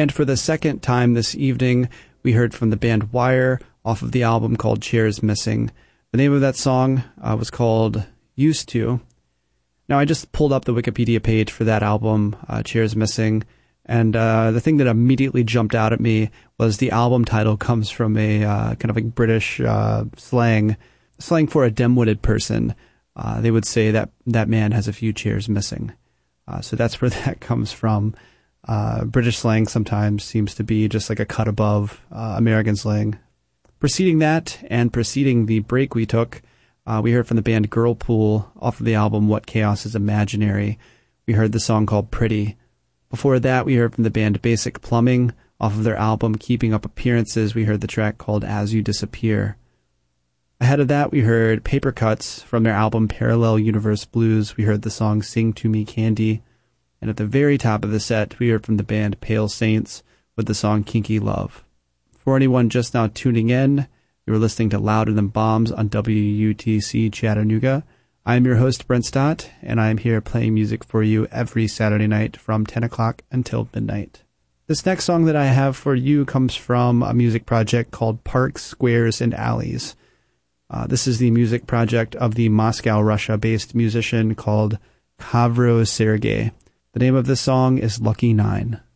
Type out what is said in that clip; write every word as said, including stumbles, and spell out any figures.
And for the second time this evening, we heard from the band Wire off of the album called Chairs Missing. The name of that song uh, was called Used To. Now, I just pulled up the Wikipedia page for that album, uh, Chairs Missing, and uh, the thing that immediately jumped out at me was the album title comes from a uh, kind of a British uh, slang, slang for a dim-witted person. Uh, they would say that that man has a few chairs missing. Uh, so that's where that comes from. Uh, British slang sometimes seems to be just like a cut above uh, American slang. Preceding that, and preceding the break we took, uh, we heard from the band Girlpool off of the album What Chaos Is Imaginary. We heard the song called Pretty. Before that, we heard from the band Basic Plumbing off of their album Keeping Up Appearances. We heard the track called As You Disappear. Ahead of that, we heard Paper Cuts from their album Parallel Universe Blues. We heard the song Sing to Me Candy. And at the very top of the set, we heard from the band Pale Saints with the song Kinky Love. For anyone just now tuning in, you are listening to Louder Than Bombs on W U T C Chattanooga. I am your host, Brent Stott, and I am here playing music for you every Saturday night from ten o'clock until midnight. This next song that I have for you comes from a music project called Parks, Squares, and Alleys. Uh, this is the music project of the Moscow, Russia-based musician called Khavro Sergey. The name of this song is Lucky Nine.